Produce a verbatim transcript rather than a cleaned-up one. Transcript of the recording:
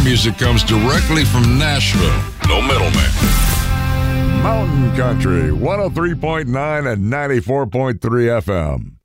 music comes directly from Nashville. No middleman. Mountain Country, one oh three point nine and ninety-four point three F M.